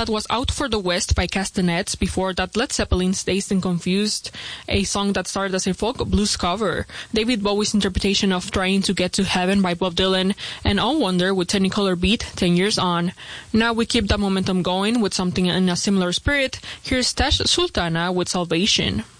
That was Out for the West by Castanets. Before that, Led Zeppelin's Dazed and Confused, a song that started as a folk blues cover. David Bowie's interpretation of Trying to Get to Heaven by Bob Dylan, and On Wonder with Technicolor Beat, 10 Years On. Now we keep that momentum going with something in a similar spirit. Here's Tash Sultana with Salvation.